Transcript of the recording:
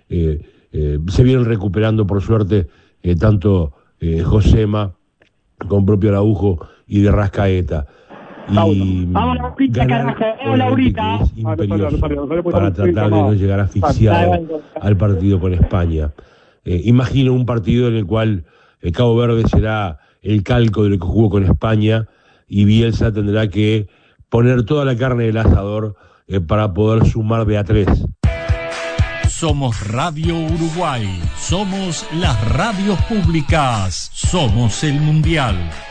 Se vienen recuperando, por suerte, tanto Josema con propio Araujo y de Rascaeta. Y vamos Laurita, carajo, vamos Laurita. Es imperioso para tratar de no llegar asfixiado al partido con España. Imagino un partido en el cual Cabo Verde será el calco de lo que jugó con España y Bielsa tendrá que poner toda la carne del asador para poder sumar de a 3. Somos Radio Uruguay, somos las radios públicas, somos el Mundial.